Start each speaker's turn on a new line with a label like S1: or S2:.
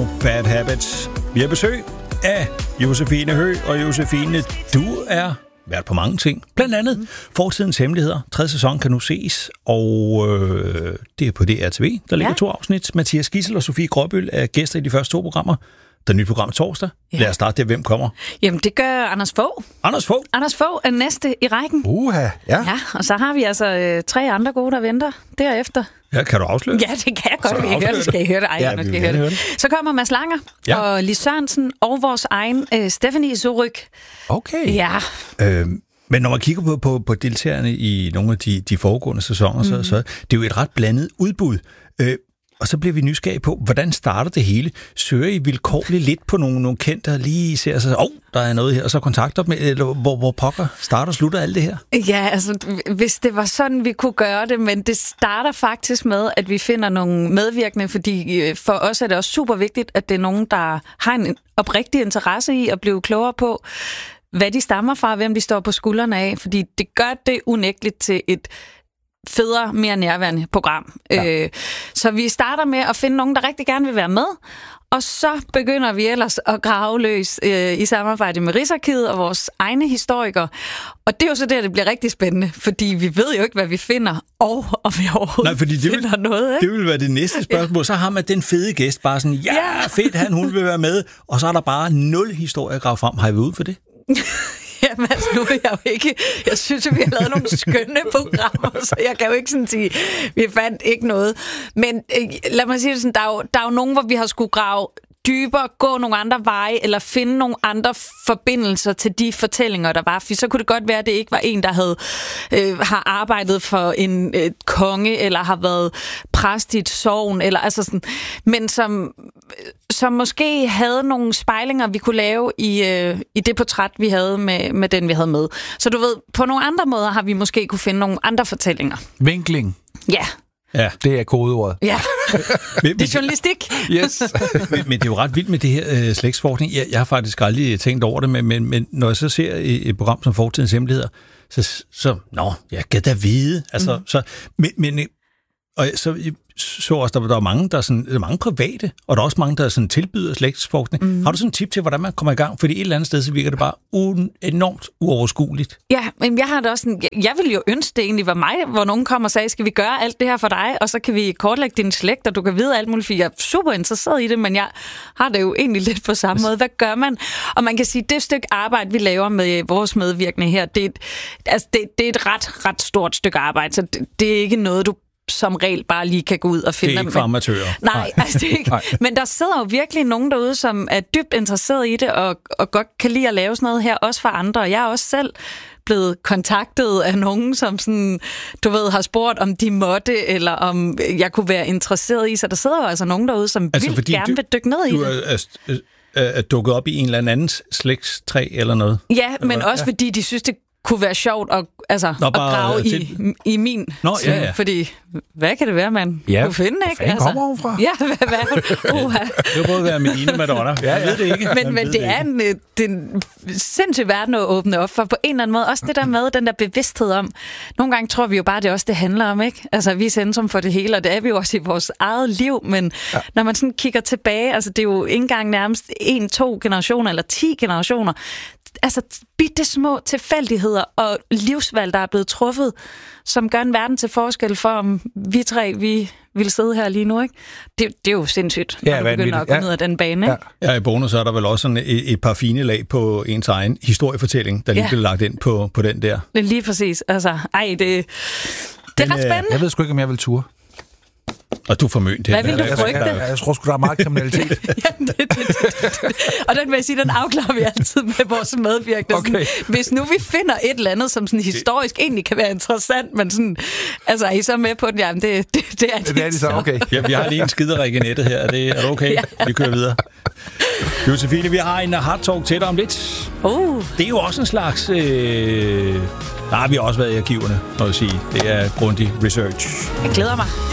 S1: Bad Habits. Vi har besøg af Josefine Høgh, og Josefine, du er været på mange ting. Blandt andet Fortidens Hemmeligheder. 3. sæson kan nu ses, og det er på DRTV. Der ligger 2 afsnit. Mathias Gidsel og Sofie Gråbøl er gæster i de første 2 programmer. Der er et nyt program torsdag. Lad os starte der. Hvem kommer?
S2: Jamen, det gør Anders Fogh.
S1: Anders Fogh?
S2: Anders Fogh er næste i rækken.
S3: Ja,
S2: og så har vi altså 3 andre gode, der venter derefter.
S1: Ja, kan du afsløre?
S2: Ja, det kan jeg godt. Skal I høre det? Ej, nu skal I høre det. Så kommer Mads Langer og Lis Sørensen og vores egen Stephanie Surryk.
S3: Okay.
S2: Ja.
S1: Men når man kigger på deltagerne i nogle af de foregående sæsoner, så det er jo et ret blandet udbud. Og så bliver vi nysgerrige på, hvordan starter det hele? Søger I vilkårligt lidt på nogle kendte, der lige ser sig, der er noget her, og så kontakter dem, eller hvor pokker starter og slutter alt det her?
S2: Ja, altså, hvis det var sådan, vi kunne gøre det, men det starter faktisk med, at vi finder nogle medvirkende, fordi for os er det også super vigtigt, at det er nogen, der har en oprigtig interesse i at blive klogere på, hvad de stammer fra, hvem de står på skuldrene af, fordi det gør det unægteligt til et federe, mere nærværende program. Ja. Så vi starter med at finde nogen, der rigtig gerne vil være med, og så begynder vi ellers at grave løs i samarbejde med Rigsarkivet og vores egne historikere. Og det er jo så der, det bliver rigtig spændende, fordi vi ved jo ikke, hvad vi finder, og om vi overhovedet finder noget. Ikke?
S1: Det vil være det næste spørgsmål. Så har man den fede gæst bare sådan, fedt, hun vil være med, og så er der bare 0 historie at grave frem. Har I været ude for det?
S2: Jamen altså, nu vil jeg jo ikke... Jeg synes, at vi har lavet nogle skønne programmer, så jeg kan jo ikke sådan sige, vi fandt ikke noget. Men lad mig sige det sådan, der er jo nogen, hvor vi har skulle grave dybere, gå nogle andre veje, eller finde nogle andre forbindelser til de fortællinger, der var. For så kunne det godt være, at det ikke var en, der har arbejdet for en konge, eller har været præst i et sogn, eller altså sådan, men som måske havde nogle spejlinger, vi kunne lave i det portræt, vi havde med den, vi havde med. Så du ved, på nogle andre måder har vi måske kunne finde nogle andre fortællinger.
S3: Vinkling.
S2: Ja,
S3: det er kodeordet.
S2: Ja, det er journalistik.
S1: Yes. Men det er jo ret vildt med det her slægtsforskning. Jeg har faktisk aldrig tænkt over det, men når jeg så ser et program som Fortidens Hemmeligheder, jeg kan da vide. Altså, så også, der er mange, der er sådan, mange private, og der er også mange, der sådan tilbyder slægtsforskning. Har du sådan en tip til, hvordan man kommer i gang? Fordi et eller andet sted, så virker det bare enormt uoverskueligt.
S2: Ja, men jeg har det også sådan, jeg ville jo ønske det egentlig var mig, hvor nogen kommer og sagde, skal vi gøre alt det her for dig, og så kan vi kortlægge din slægt, og du kan vide alt muligt, for jeg er super interesseret i det, men jeg har det jo egentlig lidt på samme måde. Hvad gør man? Og man kan sige, det stykke arbejde, vi laver med vores medvirkende her, det er et ret stort stykke arbejde, så det er ikke noget, du som regel bare lige kan gå ud og finde.
S1: Det er ikke for amatører.
S2: Nej, altså det er ikke. Men der sidder jo virkelig nogen derude, som er dybt interesseret i det, og godt kan lide at lave sådan noget her, også for andre. Og jeg er også selv blevet kontaktet af nogen, som sådan, du ved, har spurgt, om de måtte, eller om jeg kunne være interesseret i. Så der sidder jo altså nogen derude, som vildt gerne vil dykke ned i det.
S1: Er dukket op i en eller andens slægtstræ eller noget?
S2: Ja, men også fordi de synes, det kunne være sjovt at grave i min. Fordi, hvad kan det være, man kunne finde, ikke?
S3: Hvad kommer hun fra?
S2: Ja, hvad?
S1: Det må være Medina Madonna. Jeg ved det ikke.
S2: Men det er en sindssyg verden at åbne op for, på en eller anden måde. Også det der med, den der bevidsthed om. Nogle gange tror vi jo bare, det er også det handler om, ikke? Altså, vi er centrum for det hele, og det er vi jo også i vores eget liv. Men når man sådan kigger tilbage, altså det er jo ikke engang nærmest 1-2 generationer, eller 10 generationer. Altså bitte små tilfældigheder og livsvalg, der er blevet truffet, som gør en verden til forskel for, om vi 3, vi vil sidde her lige nu, ikke? Det er jo sindssygt, når du begynder at gå ned ad den bane, ikke?
S1: Ja, i bonus er der vel også sådan et par fine lag på ens egen historiefortælling, der lige bliver lagt ind på den der.
S2: Lige præcis. Altså, det er ret spændende.
S3: Jeg ved sgu ikke, om jeg vil ture.
S1: Og du er formønt her.
S2: Hvad vil du frygte?
S3: Jeg tror sgu, der er meget kriminalitet.
S2: Og den vil jeg sige, den afklarer vi altid med vores medvirkende. Okay. Hvis nu vi finder et eller andet, som sådan historisk egentlig kan være interessant, men sådan, altså er I så med på den? Jamen, det er
S3: det så, okay.
S1: Ja, vi har lige en skiderik i nettet her. Er det okay? Ja. Vi kører videre. Josefine, vi har en hard talk til dig om lidt. Det er jo også en slags... vi har også været i arkiverne, må jeg sige. Det er grundig research.
S2: Jeg glæder mig.